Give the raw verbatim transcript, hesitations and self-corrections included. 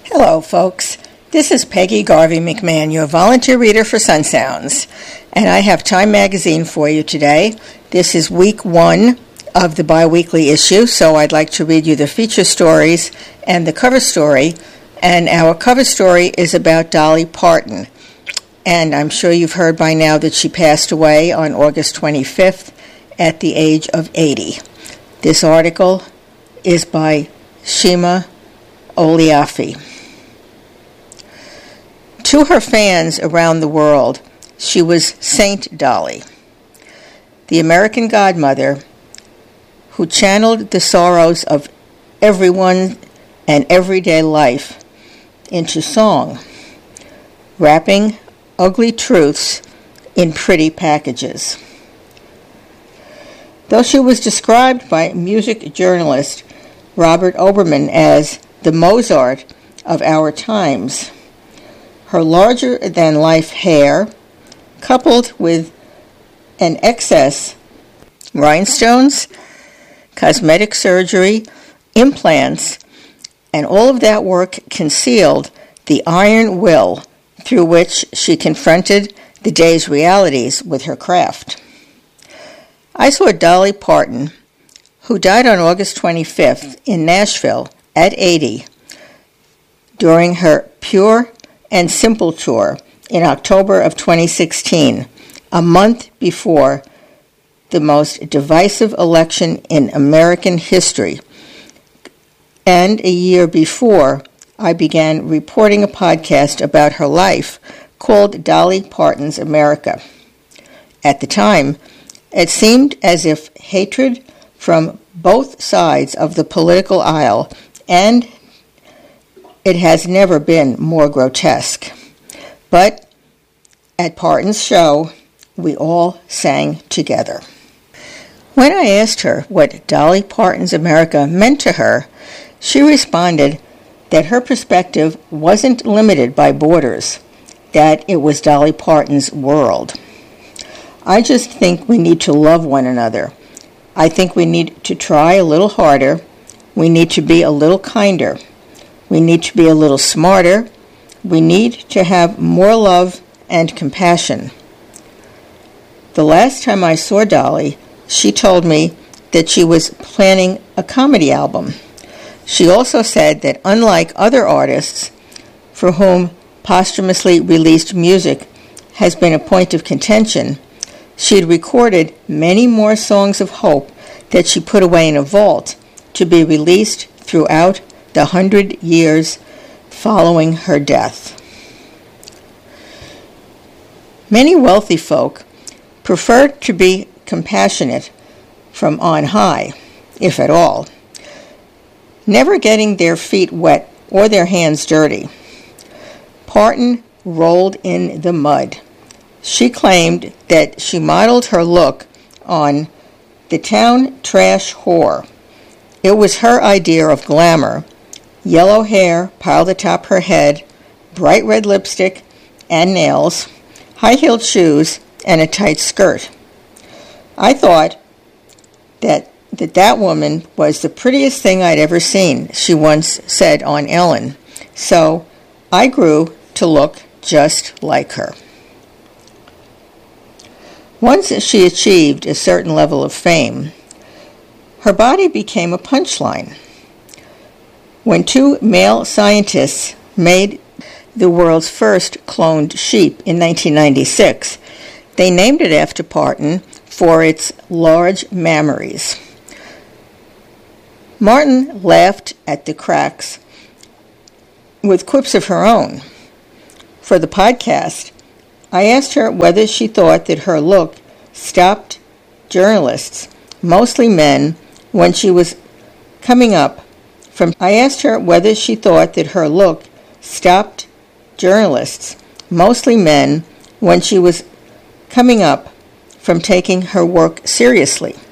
Hello, folks. This is Peggy Garvey McMahon, your volunteer reader for Sun Sounds, and I have Time Magazine for you today. This is week one of the bi-weekly issue, so I'd like to read you the feature stories and the cover story. And our cover story is about Dolly Parton, and I'm sure you've heard by now that she passed away on August twenty-fifth at the age of eighty. This article is by Shima Oliafi. To her fans around the world, she was Saint Dolly, the American godmother who channeled the sorrows of everyone and everyday life into song, wrapping ugly truths in pretty packages. Though she was described by music journalist Robert Oberman as the Mozart of our times, her larger-than-life hair, coupled with an excess rhinestones, cosmetic surgery, implants, and all of that work concealed the iron will through which she confronted the day's realities with her craft. I saw Dolly Parton, who died on August twenty-fifth in Nashville at eighty, during her Pure and Simple tour in October of twenty sixteen, a month before the most divisive election in American history, and a year before I began reporting a podcast about her life called Dolly Parton's America. At the time, it seemed as if hatred from both sides of the political aisle, and it has never been more grotesque. But at Parton's show, we all sang together. When I asked her what Dolly Parton's America meant to her, she responded that her perspective wasn't limited by borders, that it was Dolly Parton's world. I just think we need to love one another. I think we need to try a little harder. We need to be a little kinder. We need to be a little smarter. We need to have more love and compassion. The last time I saw Dolly, she told me that she was planning a comedy album. She also said that unlike other artists for whom posthumously released music has been a point of contention, she had recorded many more songs of hope that she put away in a vault to be released throughout the hundred years following her death. Many wealthy folk prefer to be compassionate from on high, if at all, never getting their feet wet or their hands dirty. Parton rolled in the mud. She claimed that she modeled her look on the town trash whore. It was her idea of glamour: yellow hair piled atop her head, bright red lipstick and nails, high-heeled shoes, and a tight skirt. I thought that that that woman was the prettiest thing I'd ever seen, she once said on Ellen. So I grew to look just like her. Once she achieved a certain level of fame, her body became a punchline. When two male scientists made the world's first cloned sheep in nineteen ninety-six, they named it after Parton for its large mammaries. Martin laughed at the cracks with quips of her own. For the podcast, I asked her whether she thought that her look stopped journalists, mostly men, when she was coming up from I asked her whether she thought that her look stopped journalists, mostly men, when she was coming up from taking her work seriously.